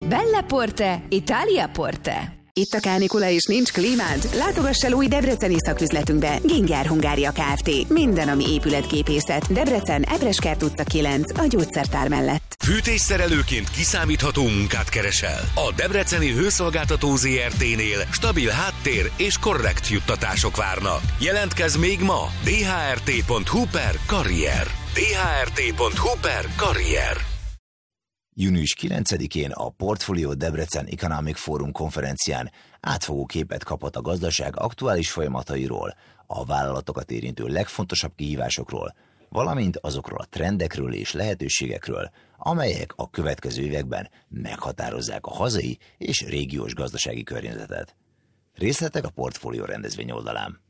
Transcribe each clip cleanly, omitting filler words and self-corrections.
Bella Porte, Italia Porte. Itt a kánikula és nincs klímád? Látogass el új debreceni szaküzletünkbe. Ginger Hungária Kft. Minden, ami épületgépészet. Debrecen, Ebreskert utca 9, a gyógyszertár mellett. Fűtésszerelőként kiszámítható munkát keresel? A Debreceni Hőszolgáltató ZRT-nél stabil háttér és korrekt juttatások várnak. Jelentkezz még ma! dht.hu/karrier. dht.hu/karrier. Június 9-én a Portfolio Debrecen Economic Forum konferencián átfogó képet kapott a gazdaság aktuális folyamatairól, a vállalatokat érintő legfontosabb kihívásokról, valamint azokról a trendekről és lehetőségekről, amelyek a következő években meghatározzák a hazai és régiós gazdasági környezetet. Részletek a Portfolio rendezvény oldalán.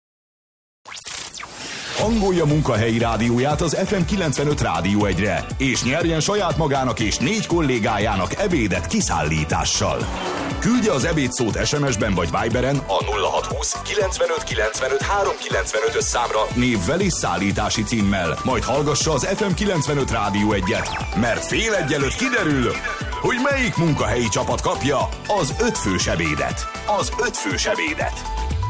Hangolja munkahelyi rádióját az FM 95 Rádió 1-re, és nyerjen saját magának és 4 kollégájának ebédet kiszállítással. Küldje az ebédszót SMS-ben vagy Viberen a 0620 95 95 395-ös számra névvel és szállítási címmel, majd hallgassa az FM 95 Rádió 1-et, mert fél egy előtt kiderül, hogy melyik munkahelyi csapat kapja az 5 fős ebédet. Az 5 fős ebédet.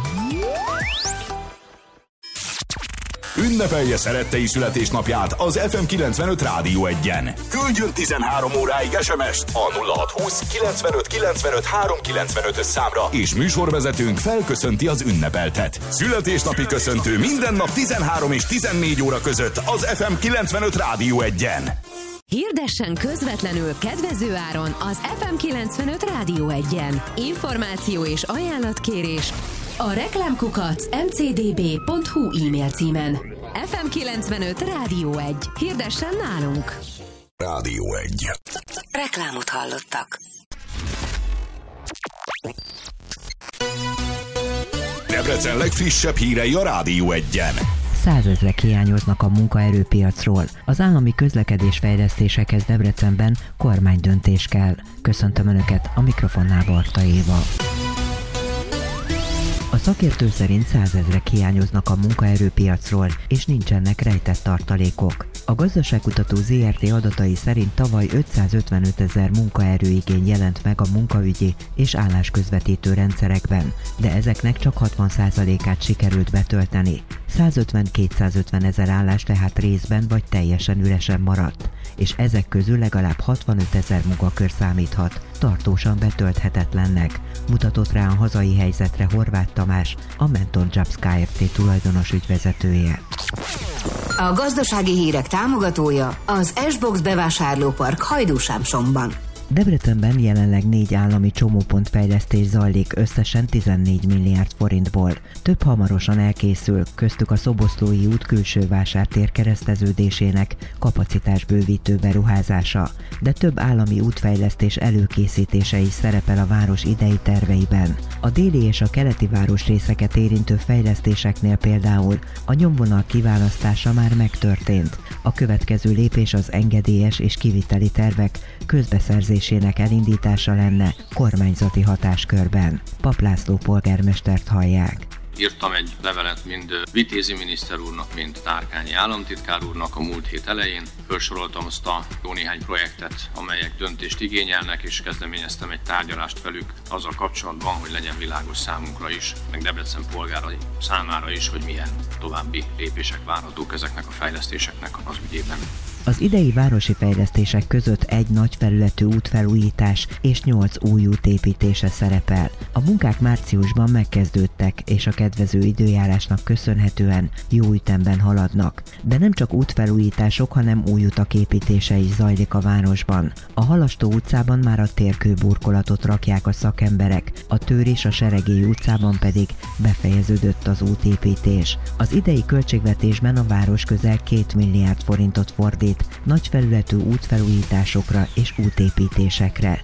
Ünnepelje szerettei születésnapját az FM 95 Rádió 1-en. Küldjön 13 óráig SMS-t a 0620 95 95 395-ös számra, és műsorvezetőnk felköszönti az ünnepeltet. Születésnapi köszöntő minden nap 13 és 14 óra között az FM 95 Rádió 1-en. Hirdessen közvetlenül kedvező áron az FM 95 Rádió 1-en. Információ és ajánlatkérés a reklámkukac mcdb.hu e-mail címen. FM 95 Rádió 1. Hirdessen nálunk! Rádió 1. Reklámot hallottak. Debrecen legfrissebb hírei a Rádió 1-en. 100 000-ek hiányoznak a munkaerőpiacról. Az állami közlekedésfejlesztésekhez Debrecenben kormánydöntés kell. Köszöntöm Önöket, a mikrofonnál Barta Éva. A szakértő szerint 100 000-ek hiányoznak a munkaerőpiacról, és nincsenek rejtett tartalékok. A Gazdaságkutató ZRT adatai szerint tavaly 555 000 munkaerőigény jelent meg a munkaügyi és állásközvetítő rendszerekben, de ezeknek csak 60%-át sikerült betölteni. 150-250 000 állás tehát részben vagy teljesen üresen maradt, és ezek közül legalább 65 000 munkakör számíthat tartósan betölthetetlennek, mutatott rá a hazai helyzetre Horváth Tamás, a Mentor Jobs Kft. Tulajdonos ügyvezetője. A gazdasági hírek támogatója az S-Box bevásárlópark Hajdúsámsomban. Debrecenben jelenleg 4 állami csomópontfejlesztés zajlik összesen 14 milliárd forintból. Több hamarosan elkészül, köztük a Szoboszlói út külső vásártér kereszteződésének kapacitásbővítő beruházása, de több állami útfejlesztés előkészítése is szerepel a város idei terveiben. A déli és a keleti városrészeket érintő fejlesztéseknél például a nyomvonal kiválasztása már megtörtént. A következő lépés az engedélyes és kiviteli tervek közbeszerzésének elindítása lenne kormányzati hatáskörben. Pap László polgármestert hallják. Írtam egy levelet mind Vitézi miniszter úrnak, mind Tárkányi államtitkár úrnak a múlt hét elején. Felsoroltam azt a jó néhány projektet, amelyek döntést igényelnek, és kezdeményeztem egy tárgyalást velük azzal kapcsolatban, hogy legyen világos számunkra is, meg Debrecen polgárai számára is, hogy milyen további lépések várhatók ezeknek a fejlesztéseknek az ügyében. Az idei városi fejlesztések között egy nagy felületű útfelújítás és 8 új út építése szerepel. A munkák márciusban megkezdődtek, és a kedvező időjárásnak köszönhetően jó ütemben haladnak. De nem csak útfelújítások, hanem új utak építése is zajlik a városban. A Halastó utcában már a térkőburkolatot rakják a szakemberek, a Tőr és a Seregély utcában pedig befejeződött az útépítés. Az idei költségvetésben a város közel 2 milliárd forintot fordít nagy felületű útfelújításokra és útépítésekre.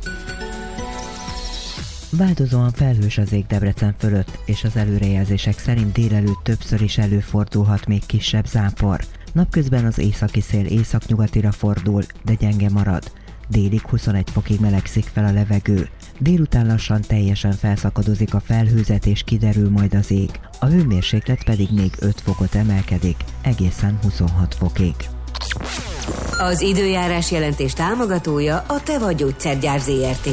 Változóan felhős az ég Debrecen fölött, és az előrejelzések szerint délelőtt többször is előfordulhat még kisebb zápor. Napközben az északi szél északnyugatira fordul, de gyenge marad. Délig 21 fokig melegszik fel a levegő. Délután lassan teljesen felszakadozik a felhőzet és kiderül majd az ég. A hőmérséklet pedig még 5 fokot emelkedik, egészen 26 fokig. Az időjárás jelentés támogatója a Teva Gyógyszergyár ZRT.